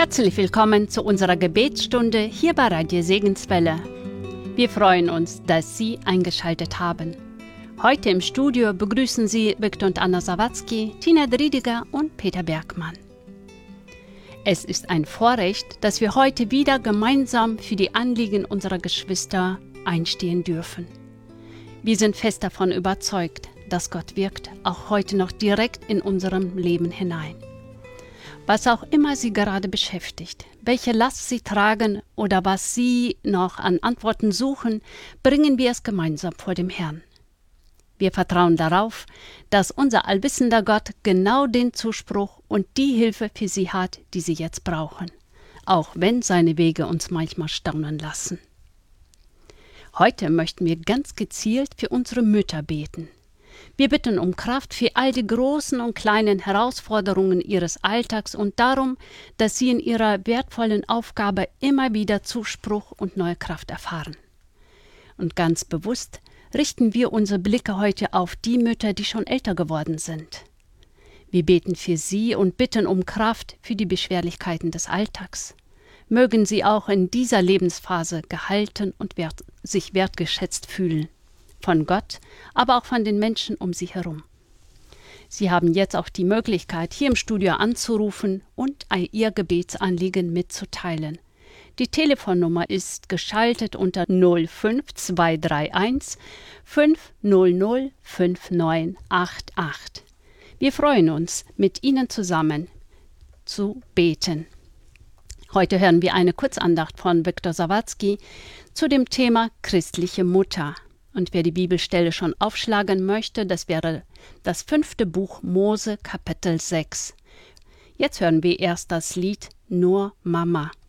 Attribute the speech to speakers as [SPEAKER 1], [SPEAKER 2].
[SPEAKER 1] Herzlich willkommen zu unserer Gebetsstunde hier bei Radio Segenswelle. Wir freuen uns, dass Sie eingeschaltet haben. Heute im Studio begrüßen Sie Viktor und Anna Sawatzki, Tina Driediger und Peter Bergmann. Es ist ein Vorrecht, dass wir heute wieder gemeinsam für die Anliegen unserer Geschwister einstehen dürfen. Wir sind fest davon überzeugt, dass Gott wirkt, auch heute noch direkt in unserem Leben hinein. Was auch immer Sie gerade beschäftigt, welche Last Sie tragen oder was Sie noch an Antworten suchen, bringen wir es gemeinsam vor dem Herrn. Wir vertrauen darauf, dass unser allwissender Gott genau den Zuspruch und die Hilfe für Sie hat, die Sie jetzt brauchen, auch wenn seine Wege uns manchmal staunen lassen. Heute möchten wir ganz gezielt für unsere Mütter beten. Wir bitten um Kraft für all die großen und kleinen Herausforderungen ihres Alltags und darum, dass sie in ihrer wertvollen Aufgabe immer wieder Zuspruch und neue Kraft erfahren. Und ganz bewusst richten wir unsere Blicke heute auf die Mütter, die schon älter geworden sind. Wir beten für sie und bitten um Kraft für die Beschwerlichkeiten des Alltags. Mögen sie auch in dieser Lebensphase gehalten und sich wertgeschätzt fühlen. Von Gott, aber auch von den Menschen um sie herum. Sie haben jetzt auch die Möglichkeit, hier im Studio anzurufen und Ihr Gebetsanliegen mitzuteilen. Die Telefonnummer ist geschaltet unter 05231 500 5988. Wir freuen uns, mit Ihnen zusammen zu beten. Heute hören wir eine Kurzandacht von Viktor Sawatzki zu dem Thema christliche Mutter. Und wer die Bibelstelle schon aufschlagen möchte, das wäre das 5. Buch Mose, Kapitel 6. Jetzt hören wir erst das Lied Nur Mama.